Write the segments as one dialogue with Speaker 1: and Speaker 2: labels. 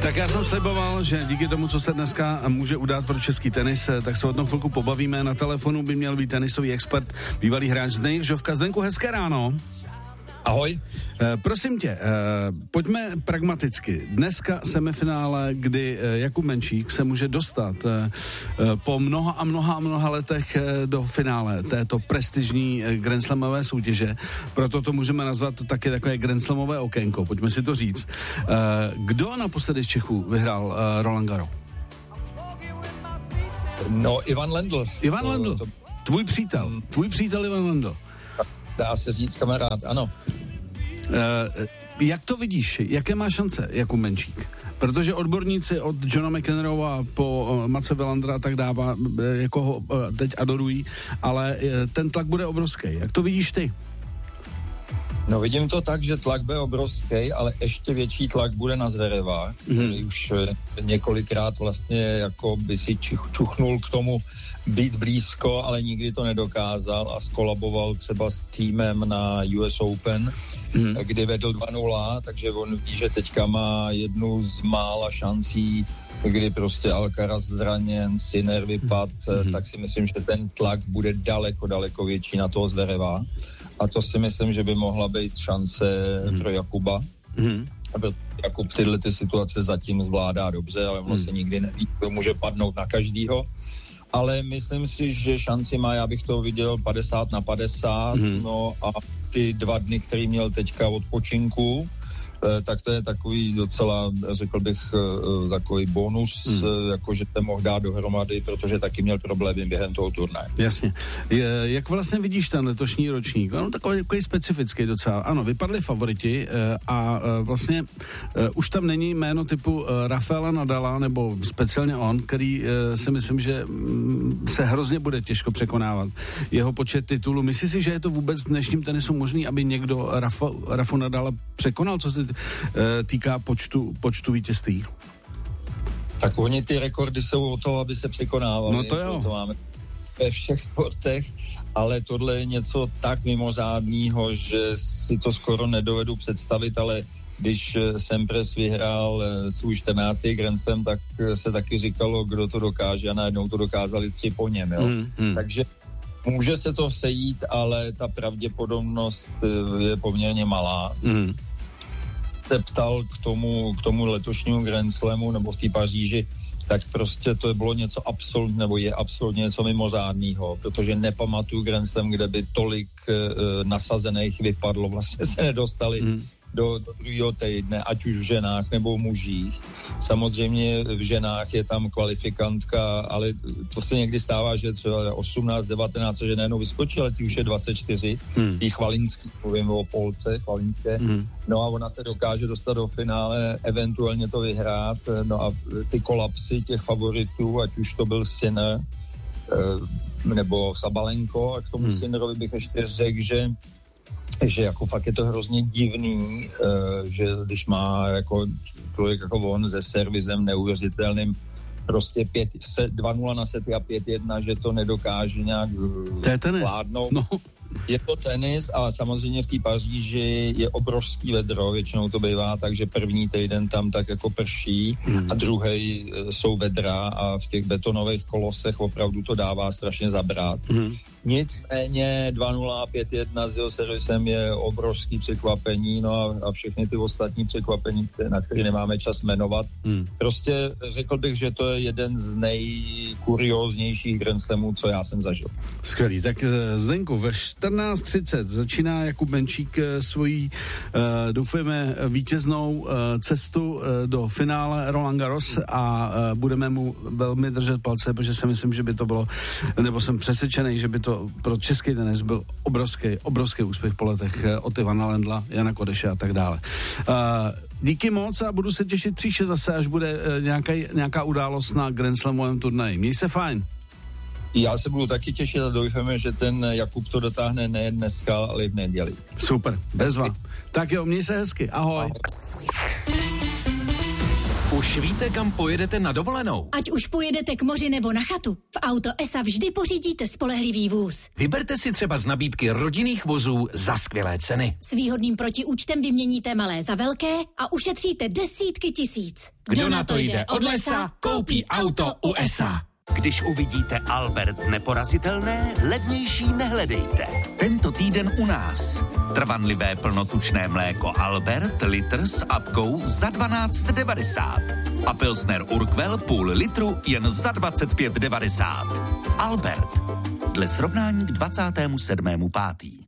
Speaker 1: Tak já jsem sliboval, že díky tomu, co se dneska může udát pro český tenis, tak se o tom chvilku pobavíme. Na telefonu by měl být tenisový expert, bývalý hráč Zdeněk Žofka. Zdenku, hezké ráno.
Speaker 2: Ahoj.
Speaker 1: Prosím tě, pojďme pragmaticky. Dneska semifinále, kdy Jakub Menčík se může dostat po mnoha letech do finále této prestižní Grand Slamové soutěže. Proto to můžeme nazvat taky takové Grand Slamové okénko. Pojďme si to říct. Kdo naposledy z Čechů vyhrál Roland Garros?
Speaker 2: No, Ivan Lendl.
Speaker 1: Ivan Lendl, tvůj přítel Ivan Lendl.
Speaker 2: Dá se říct kamarád, ano.
Speaker 1: Jak to vidíš? Jaké má šance Jakub Menčík? Protože odborníci od Johna McEnroea po Mace Willandera tak dává, jako ho teď adorují, ale ten tlak bude obrovský. Jak to vidíš ty?
Speaker 2: No, vidím to tak, že tlak bude obrovský, ale ještě větší tlak bude na Zvereva, který už několikrát vlastně jako by si čuchnul k tomu být blízko, ale nikdy to nedokázal a skolaboval třeba s týmem na US Open, kdy vedl 2-0, takže on ví, že teďka má jednu z mála šancí, kdy prostě Alcaraz zraněn, Sinner vypad, tak si myslím, že ten tlak bude daleko větší na toho Zvereva. A to si myslím, že by mohla být šance pro Jakuba. Jakub tyhle ty situace zatím zvládá dobře, ale ono se nikdy neví, to může padnout na každýho. Ale myslím si, že šanci má, já bych to viděl 50-50, no a ty 2 dny, který měl teďka odpočinku, tak to je takový docela, řekl bych, takový bonus, jakože te mohl dát dohromady, protože taky měl problémy během toho turnaje.
Speaker 1: Jasně. Jak vlastně vidíš ten letošní ročník? No, takový specifický docela. Ano, vypadli favoriti a vlastně už tam není jméno typu Rafaela Nadala, nebo speciálně on, který si myslím, že se hrozně bude těžko překonávat. Jeho počet titulů. Myslíš si, že je to vůbec v dnešním tenisu možný, aby někdo Rafu Nadala překonal, co se týká počtu vítězství?
Speaker 2: Tak oni ty rekordy jsou o to, aby se překonávali.
Speaker 1: No to jo.
Speaker 2: To máme ve všech sportech, ale tohle je něco tak mimořádného, že si to skoro nedovedu představit, ale když Sampras vyhrál svůj 14. Grand Slam, tak se taky říkalo, kdo to dokáže a najednou to dokázali 3 po něm. Jo? Takže může se to sejít, ale ta pravděpodobnost je poměrně malá. Se ptal k tomu letošnímu Grand Slamu nebo v té Paříži, tak prostě to bylo něco je absolutně něco mimořádného, protože nepamatuju Grand Slam, kde by tolik nasazených vypadlo, vlastně se nedostali do druhého týdne, ať už v ženách nebo v mužích. Samozřejmě v ženách je tam kvalifikantka, ale to se někdy stává, že třeba 18, 19, že najednou vyskočí, ale ty už je 24, jí Chvalinský, mluvím o Polce, Chvalinské, no a ona se dokáže dostat do finále, eventuálně to vyhrát, no a ty kolapsy těch favoritů, ať už to byl Sinner, nebo Sabalenko, a k tomu Sinnerovi bych ještě řekl, že jako fakt je to hrozně divný, že když má jako člověk jako on se servisem neuvěřitelným prostě 2-0 na sety a 5-1, že to nedokáže nějak zvládnout. No. Je to tenis a samozřejmě v té Paříži je obrovský vedro, většinou to bývá, takže první týden tam tak jako prší a druhý jsou vedra a v těch betonových kolosech opravdu to dává strašně zabrat. Nicméně 2-0 a 5-1 s jeho servisem je obrovský překvapení, no a všechny ty ostatní překvapení, na které nemáme čas jmenovat. Prostě řekl bych, že to je jeden z nejkurióznějších Grand Slamů, co já jsem zažil.
Speaker 1: Skvělý, tak Zdenku, ve 14:30 začíná Jakub Menčík svoji, doufujeme, vítěznou cestu do finále Roland Garros a budeme mu velmi držet palce, protože si myslím, že by to bylo, nebo jsem přesvědčený, že by to pro český tenis byl obrovský úspěch po letech od Ivana Lendla, Jana Kodeše a tak dále. Díky moc a budu se těšit příště zase, až bude nějaká událost na Grand Slamovém turnaji. Měj se fajn.
Speaker 2: Já se budu taky těšit a doufáme, že ten Jakub to dotáhne ne dneska, ale i v neděli.
Speaker 1: Super, bezva. Tak jo, měj se hezky. Ahoj.
Speaker 2: Ahoj.
Speaker 3: Už víte, kam pojedete na dovolenou?
Speaker 4: Ať už pojedete k moři nebo na chatu, v Auto ESA vždy pořídíte spolehlivý vůz.
Speaker 3: Vyberte si třeba z nabídky rodinných vozů za skvělé ceny.
Speaker 4: S výhodným protiúčtem vyměníte malé za velké a ušetříte desítky tisíc.
Speaker 3: Kdo na to jde od lesa, koupí auto u ESA.
Speaker 5: Když uvidíte Albert neporazitelné, levnější nehledejte. Tento týden u nás. Trvanlivé plnotučné mléko Albert, litr s apkou za 12,90. A pilsner Urquell půl litru jen za 25,90. Albert. Dle srovnání k 27.5.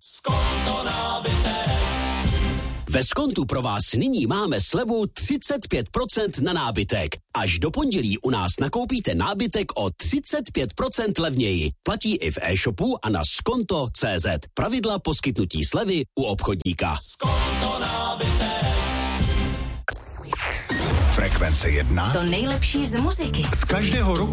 Speaker 6: Ve Skontu pro vás nyní máme slevu 35% na nábytek. Až do pondělí u nás nakoupíte nábytek o 35% levněji. Platí i v e-shopu a na skonto.cz. Pravidla poskytnutí slevy u obchodníka.
Speaker 7: Skonto nábytek.
Speaker 8: Frekvence 1.
Speaker 4: To nejlepší z muziky.
Speaker 8: Z každého roku